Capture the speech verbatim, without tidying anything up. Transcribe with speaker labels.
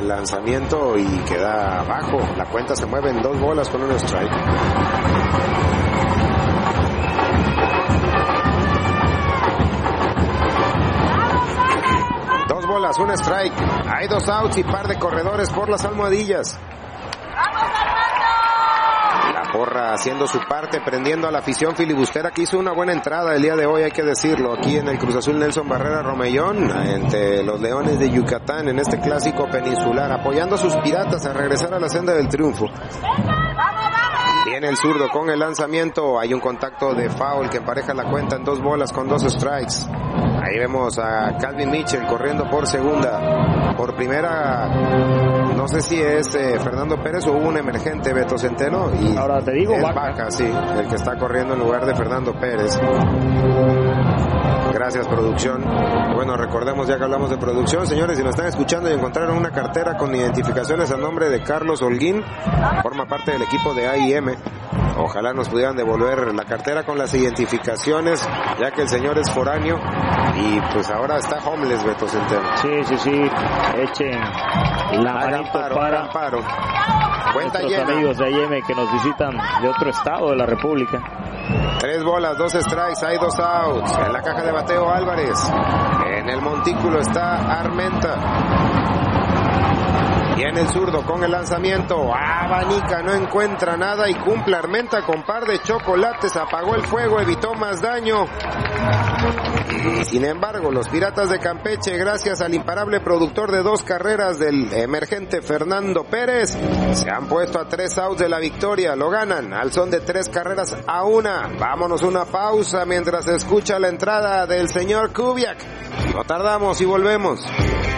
Speaker 1: el lanzamiento y queda abajo. La cuenta se mueve en dos bolas con un strike. Dos bolas, un strike. Hay dos outs y par de corredores por las almohadillas. La porra haciendo su parte, prendiendo a la afición filibustera que hizo una buena entrada el día de hoy, hay que decirlo, aquí en el Cruz Azul Nelson Barrera Romellón, entre los Leones de Yucatán en este clásico peninsular, apoyando a sus Piratas a regresar a la senda del triunfo. Viene el zurdo con el lanzamiento, hay un contacto de foul que empareja la cuenta en dos bolas con dos strikes. Ahí vemos a Calvin Mitchell corriendo por segunda. Por primera, no sé si es eh, Fernando Pérez o hubo un emergente, Beto Centeno. Y
Speaker 2: ahora te digo,
Speaker 1: es
Speaker 2: Vaca.
Speaker 1: Vaca, sí, el que está corriendo en lugar de Fernando Pérez. Gracias, producción. Bueno, recordemos, ya que hablamos de producción, señores, si nos están escuchando y encontraron una cartera con identificaciones a nombre de Carlos Holguín, forma parte del equipo de A I M. Ojalá nos pudieran devolver la cartera con las identificaciones, ya que el señor es foráneo y pues ahora está homeless, Beto Centeno.
Speaker 2: Sí, sí, sí, echen la manito
Speaker 1: paro,
Speaker 2: para
Speaker 1: paro. Cuenta
Speaker 2: nuestros
Speaker 1: llena.
Speaker 2: amigos de A I M que nos visitan de otro estado de la República.
Speaker 1: Tres bolas, dos strikes, hay dos outs. En la caja de bateo Álvarez. En el montículo está Armenta. Y en el zurdo con el lanzamiento, abanica, no encuentra nada y cumple Armenta con par de chocolates, apagó el fuego, evitó más daño. Y sin embargo, los Piratas de Campeche, gracias al imparable productor de dos carreras del emergente Fernando Pérez, se han puesto a tres outs de la victoria, lo ganan al son de tres carreras a una. Vámonos una pausa mientras se escucha la entrada del señor Kubiak. No tardamos y volvemos.